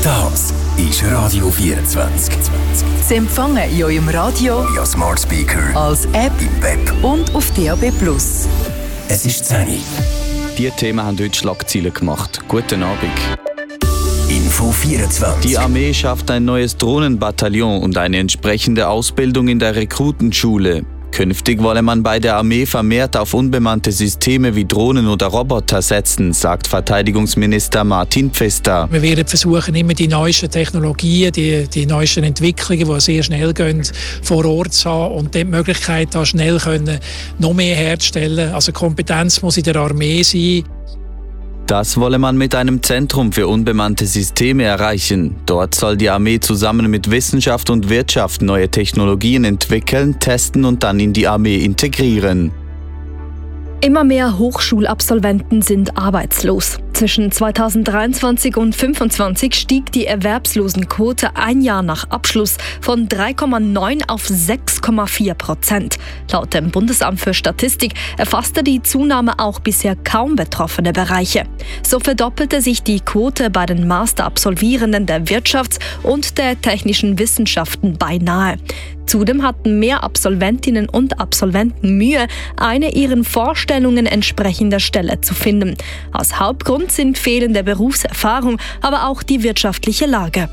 Das ist Radio 24. Sie empfangen in eurem Radio, via Smart Speaker, als App im Web und auf DAB+. Es ist 10 Uhr. Diese Themen haben heute Schlagzeilen gemacht. Guten Abend. Info 24. Die Armee schafft ein neues Drohnenbataillon und eine entsprechende Ausbildung in der Rekrutenschule. Künftig wolle man bei der Armee vermehrt auf unbemannte Systeme wie Drohnen oder Roboter setzen, sagt Verteidigungsminister Martin Pfister. Wir werden versuchen, immer die neuesten Technologien, die neuesten Entwicklungen, die sehr schnell gehen, vor Ort zu haben und die Möglichkeit, da schnell noch mehr herzustellen. Also Kompetenz muss in der Armee sein. Das wolle man mit einem Zentrum für unbemannte Systeme erreichen. Dort soll die Armee zusammen mit Wissenschaft und Wirtschaft neue Technologien entwickeln, testen und dann in die Armee integrieren. Immer mehr Hochschulabsolventen sind arbeitslos. Zwischen 2023 und 2025 stieg die Erwerbslosenquote ein Jahr nach Abschluss von 3,9 auf 6,4%. Laut dem Bundesamt für Statistik erfasste die Zunahme auch bisher kaum betroffene Bereiche. So verdoppelte sich die Quote bei den Masterabsolvierenden der Wirtschafts- und der technischen Wissenschaften beinahe. Zudem hatten mehr Absolventinnen und Absolventen Mühe, eine ihren Vorstellungen entsprechender Stelle zu finden. Als Hauptgrund sind fehlende Berufserfahrung, aber auch die wirtschaftliche Lage.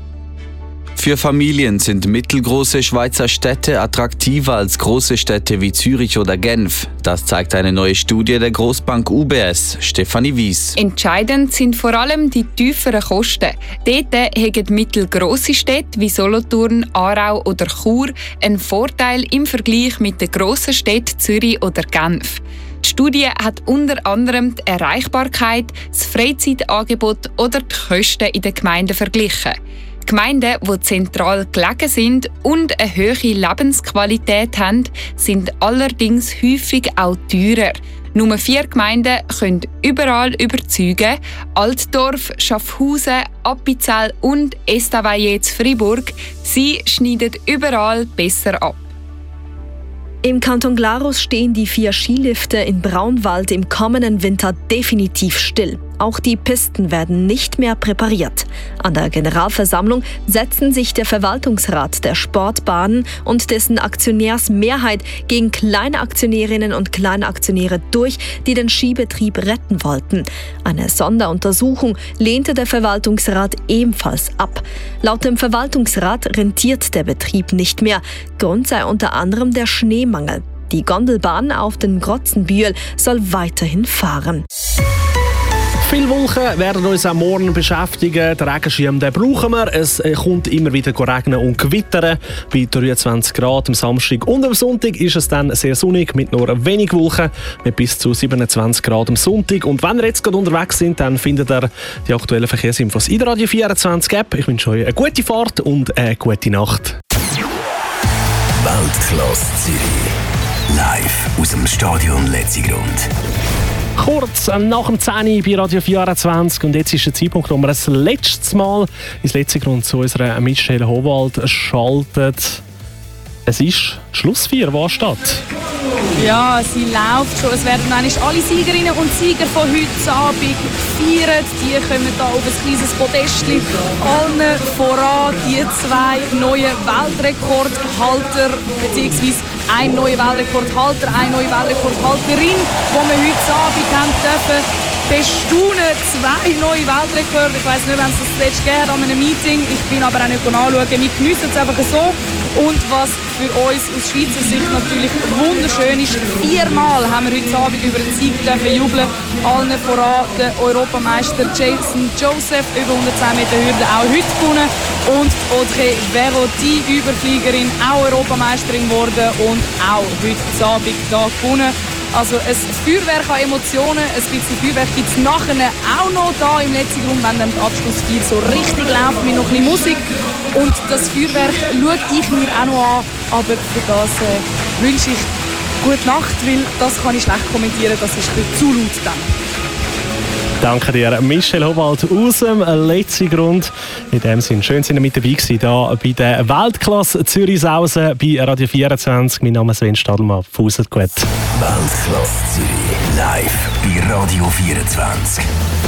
Für Familien sind mittelgroße Schweizer Städte attraktiver als große Städte wie Zürich oder Genf. Das zeigt eine neue Studie der Grossbank UBS. Stefanie Wies. Entscheidend sind vor allem die tieferen Kosten. Dort haben mittelgrosse Städte wie Solothurn, Aarau oder Chur einen Vorteil im Vergleich mit den grossen Städten Zürich oder Genf. Die Studie hat unter anderem die Erreichbarkeit, das Freizeitangebot oder die Kosten in den Gemeinden verglichen. Gemeinden, die zentral gelegen sind und eine hohe Lebensqualität haben, sind allerdings häufig auch teurer. Nur 4 Gemeinden können überall überzeugen: Altdorf, Schaffhausen, Appenzell und Estavayer zu Fribourg. Sie schneiden überall besser ab. Im Kanton Glarus stehen die 4 Skilifte in Braunwald im kommenden Winter definitiv still. Auch die Pisten werden nicht mehr präpariert. An der Generalversammlung setzen sich der Verwaltungsrat der Sportbahnen und dessen Aktionärsmehrheit gegen Kleinaktionärinnen und Kleinaktionäre durch, die den Skibetrieb retten wollten. Eine Sonderuntersuchung lehnte der Verwaltungsrat ebenfalls ab. Laut dem Verwaltungsrat rentiert der Betrieb nicht mehr. Grund sei unter anderem der Schneemangel. Die Gondelbahn auf den Grotzenbühl soll weiterhin fahren. Viele Wolken werden uns auch morgen beschäftigen. Den Regenschirm den brauchen wir. Es kommt immer wieder regnen und gewittern. Bei 23 Grad am Samstag und am Sonntag ist es dann sehr sonnig mit nur wenig Wolken, mit bis zu 27 Grad am Sonntag. Und wenn ihr jetzt gerade unterwegs sind, dann findet ihr die aktuellen Verkehrsinfos in der Radio 24 App. Ich wünsche euch eine gute Fahrt und eine gute Nacht. Weltklasse Zürich. Live aus dem Stadion Letzigrund. Kurz nach dem 10 Uhr bei Radio 24 und jetzt ist der Zeitpunkt, wo wir das letzte Mal ins Letzigrund zu unserer Michelle Howald schaltet. Es ist die Schlussfeier, die ansteht. Ja, sie läuft schon. Es werden eigentlich alle Siegerinnen und Sieger von heute Abend gefeiert. Die kommen hier auf ein kleines Podestchen. Allen voran die 2 neuen Weltrekordhalter, beziehungsweise ein neuer Weltrekordhalter, eine neue Weltrekordhalterin, die wir heute Abend haben dürfen bestaunen. 2 neue Weltrekorde. Ich weiss nicht, wenn es das letzte gegeben an einem Meeting. Ich bin aber auch nicht anschauen. Wir geniessen es einfach so. Und was für uns aus Schweizer Sicht natürlich wunderschön ist, 4-mal haben wir heute Abend über den Sieg jubeln. Allen voran der Europameister Jason Joseph über 110 Meter Hürde auch heute gewonnen. Und Audrey Verot, die Überfliegerin, auch Europameisterin geworden und auch heute Abend da gewonnen. Also ein Feuerwerk an Emotionen, ein bisschen Feuerwerk gibt es nachher auch noch da im Letzigrund, wenn dann die Abschlussfeier so richtig läuft mit noch ein bisschen Musik. Und das Feuerwerk schaue ich mir auch noch an, aber für das wünsche ich gute Nacht, weil das kann ich schlecht kommentieren, das ist ein bisschen zu laut dann. Danke dir, Michelle Howald aus dem Letzigrund. In dem Sinne, schön, dass ihr mit dabei gewesen, hier bei der Weltklasse Zürich-Sausen bei Radio 24. Mein Name ist Sven Stadelmann. Fußet gut. Weltklasse Zürich, live bei Radio 24.